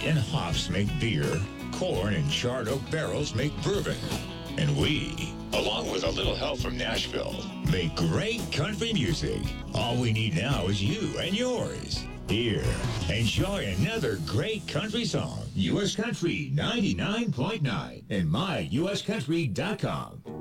and hops make beer, corn and charred oak barrels make bourbon. And we, along with a little help from Nashville, make great country music. All we need now is you and yours. Here, enjoy another great country song. U.S. Country 99.9 and myuscountry.com.